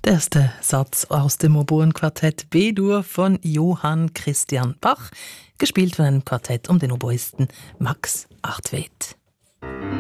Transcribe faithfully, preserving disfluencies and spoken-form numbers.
Der erste Satz aus dem Oboenquartett B-Dur von Johann Christian Bach, gespielt von einem Quartett um den Oboisten Max Artwed.